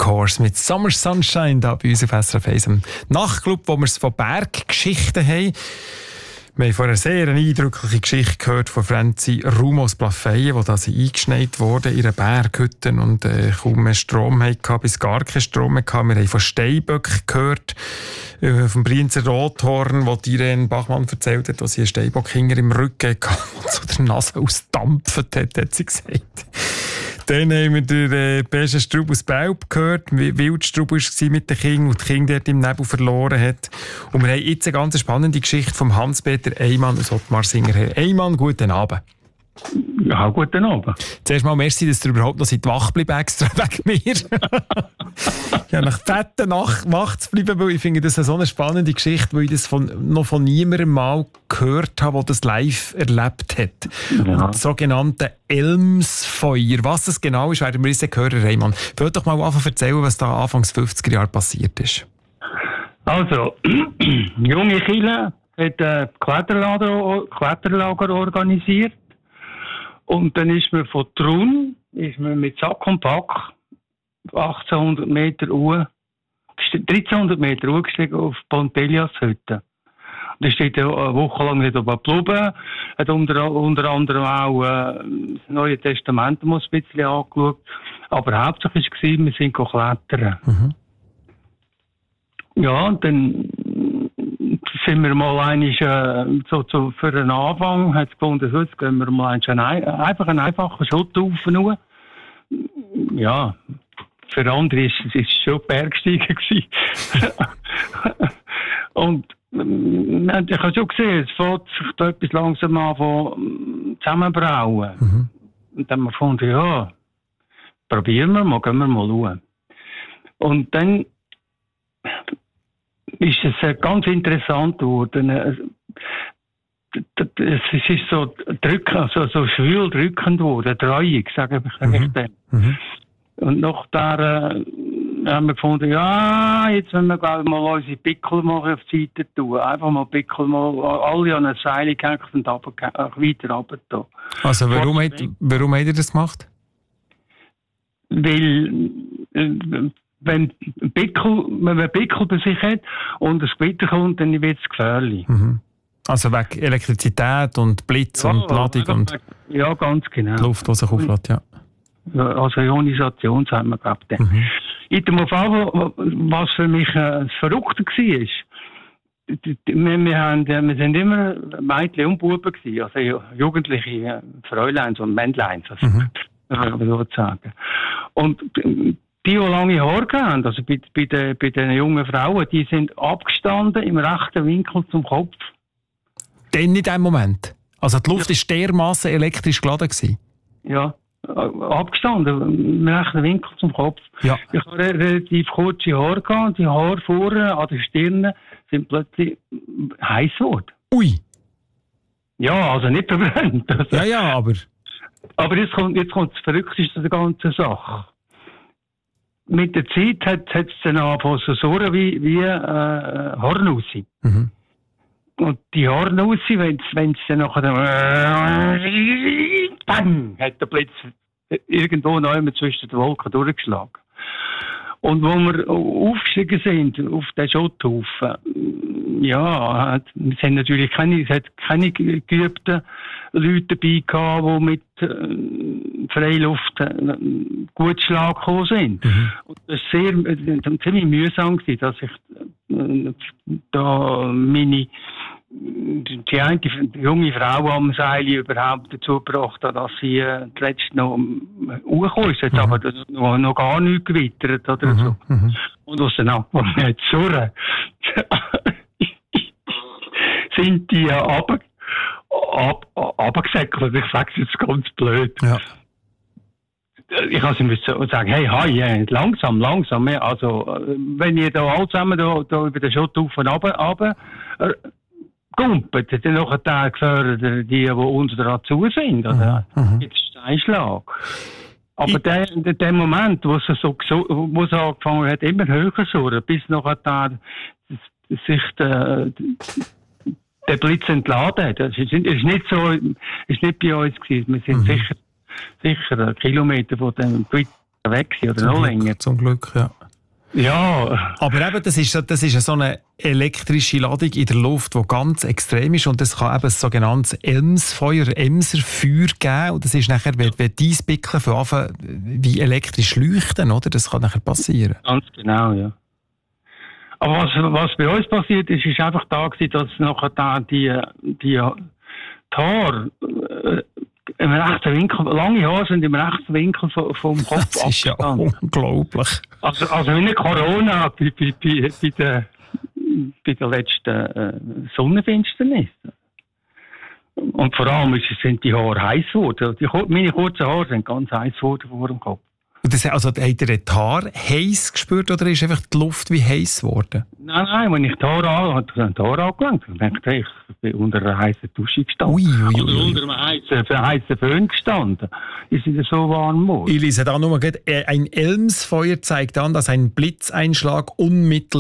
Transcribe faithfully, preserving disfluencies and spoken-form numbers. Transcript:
Course mit Summer Sunshine da bei uns auf S R F eins, im Nachtclub, wo wir es von Berggeschichten haben. Wir haben vorher eine sehr eindrückliche Geschichte gehört von Franzi Rum aus Plafeyen, wo da sie eingeschneit wurde in einer Berghütte und äh, kaum mehr Strom hatte, bis gar keinen Strom mehr hatte. Wir haben von Steinböck gehört, äh, vom Brienzer Rothorn, wo Irene Bachmann erzählt hat, dass sie einen Steinbock hinter im Rücken hatte und zu der Nase ausdampft hat, hat sie gesagt. Dann haben wir den äh, besten Strub aus Belp gehört, wie wild Strub war mit den Kindern und die Kinder dort im Nebel verloren hat. Und wir haben jetzt eine ganz spannende Geschichte von Hans-Peter Eymann aus Ottmarsinger her. Eymann, guten Abend. Ja, guten Abend. Zuerst mal merci, dass du überhaupt noch seit wach bleibst, extra wegen mir. Ja, nach fetten Nacht wach zu bleiben, weil ich finde das eine so eine spannende Geschichte, weil ich das von, noch von niemandem mal gehört habe, der das live erlebt hat. Ja. Das sogenannte Elmsfeuer. Was das genau ist, werden wir uns hören, Eymann. Wollt doch mal anfangen erzählen, was da Anfangs fünfziger Jahre passiert ist. Also, junge Kille hat ein Kletterlager, Kletterlager organisiert. Und dann ist man von Trun, ist man mit Sack und Pack achtzehnhundert Meter Uhr, dreizehnhundert Meter Uhr gestiegen auf Pontelias Hütte. Und da steht eine Woche lang nicht oben geblieben, hat unter, unter anderem auch äh, das Neue Testament ein bisschen angeschaut. Aber hauptsächlich war es, wir sind klettern. Mhm. Ja, und dann sind wir mal einig, äh, so, so für einen Anfang, hat es gefunden, so, jetzt gehen wir mal ein, einfach einen einfachen Schutthaufen nur. Ja, für andere ist es schon Bergsteigen gewesen. Und äh, ich habe schon gesehen, es fängt sich da etwas langsam an von zusammenbrauen. Mhm. Und dann haben wir gefunden, ja, probieren wir mal, gehen wir mal schauen. Und dann ist es ganz interessant geworden. Es ist so drückend, also so schwül drückend geworden, dreuig, sage ich mhm. dem. Mhm. Und nach der äh, haben wir gefunden, ja, jetzt wollen wir glaube ich, mal unsere Pickel mal auf die Seite tun. Einfach mal Pickel mal alle an eine Seile gehängt und runter, weiter runter tun. Also warum, hat, warum habt ihr das gemacht? Weil äh, Wenn ein Pickel, wenn man einen Pickel bei sich hat und ein Gewitter kommt, dann wird es gefährlich. Mhm. Also wegen Elektrizität und Blitz ja, und Ladung und ja, ganz genau. Luft, die sich auflädt, ja. Also Ionisation, sagen wir, glaube ich. Mhm. In dem Fall, was für mich äh, das Verrückte war, ist, wir, wir, haben, wir sind immer Mädchen und Buben gewesen, also jugendliche Fräuleins und Männleins, also, mhm. äh, sozusagen. Und die, die lange Haare haben, also bei, bei, den, bei den jungen Frauen, die sind abgestanden im rechten Winkel zum Kopf. Dann in dem Moment? Also die Luft war ja dermassen elektrisch geladen gewesen? Ja, abgestanden, im rechten Winkel zum Kopf. Ja. Ich habe relativ kurze Haare gehabt, die Haare vorne an der Stirn sind plötzlich heiß geworden. Ui! Ja, also nicht verbrannt. Also. Ja, ja, aber... Aber jetzt kommt, jetzt kommt das Verrückteste der ganzen Sache. Mit der Zeit hat es dann angefangen zu surren wie, wie äh, Hornussi. Mhm. Und die Hornussi, wenn es dann nachher bang, hat der Blitz irgendwo noch immer zwischen den Wolken durchgeschlagen. Und wo wir aufgestiegen sind auf den Schotthaufen, ja, es sind natürlich keine, es hat keine geübten Leute dabei gehabt, die mit äh, Freiluft äh, gut Schlag gekommen sind. Mhm. Und das war sehr, äh, ziemlich mühsam gewesen, dass ich äh, da meine die eine die junge Frau am Seil überhaupt dazu gebracht hat, dass sie äh, letztens noch hochgekommen ist, mhm. aber noch, noch gar nichts gewittert oder mhm. so. Mhm. Und aus den Anfang nicht surren, sind die runter, ab, runtergesäckelt. Ich sage es jetzt ganz blöd. Ja. Ich kann sie sagen, hey, hi, langsam, langsam. Also, wenn ihr da alle zusammen da, da über den Schotthaufen runter, runter gumpet, dann nachher da gehören die, die unter dazu sind, oder? Mhm. Jetzt ist ein Schlag. Aber der, der, der Moment, wo es so, wo es angefangen hat, immer höher surren, bis nachher da sich der, der Blitz entladen hat. Das ist, ist nicht so, ist nicht bei uns gewesen. Wir sind mhm. sicher, sicher Kilometer von dem Blitz weg gewesen, oder zum noch Glück, länger. Zum Glück, ja. Ja. Aber eben, das ist, das ist so eine elektrische Ladung in der Luft, die ganz extrem ist und es kann eben ein sogenanntes Elmsfeuer, Emserfeuer geben und das ist nachher, wenn, wenn die Eisbickel von Anfang wie elektrisch leuchten, oder? Das kann nachher passieren. Ganz genau, ja. Aber was, was bei uns passiert ist, ist einfach da gewesen, dass nachher da die, die, die Haare äh, im rechten Winkel, lange Haare sind im rechten Winkel vom, vom Kopf Das ist ja abgestanden. unglaublich. Also, also wie eine Corona bei, bei, bei, bei, der, bei der letzten äh, Sonnenfinsternis. Und vor allem ist, sind die Haare heiß geworden. Die, meine kurzen Haare sind ganz heiß geworden vor dem Kopf. Und das, also, hat er die Haare heiß gespürt oder ist einfach die Luft wie heiß geworden? Nein, nein, wenn ich die Haare an, die Haare angelangt habe, dachte ich, ich bin unter einer heißen Dusche gestanden. Ui, ui, ui. Oder unter einem heißen, heißen Föhn gestanden. Die sind so warm geworden. Ich lese da nur, ein Elmsfeuer zeigt an, dass ein Blitzeinschlag unmittelbar